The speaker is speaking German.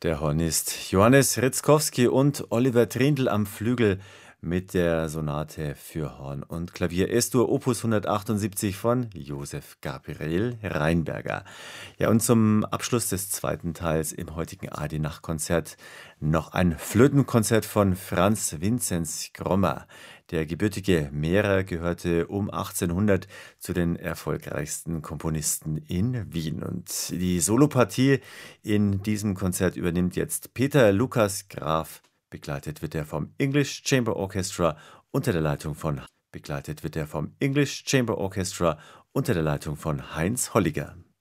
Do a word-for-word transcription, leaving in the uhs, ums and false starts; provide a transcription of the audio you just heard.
Der Hornist Johannes Ritzkowski und Oliver Trindl am Flügel mit der Sonate für Horn und Klavier Es-Dur Opus hundertachtundsiebzig von Josef Gabriel Rheinberger. Ja, und zum Abschluss des zweiten Teils im heutigen A R D-Nachtkonzert noch ein Flötenkonzert von Franz Vinzenz Grommer. Der gebürtige Mährer gehörte um achtzehnhundert zu den erfolgreichsten Komponisten in Wien. Und die Solopartie in diesem Konzert übernimmt jetzt Peter Lukas Graf. Begleitet wird er vom English Chamber Orchestra unter der Leitung von begleitet wird er vom English Chamber Orchestra unter der Leitung von Heinz Holliger.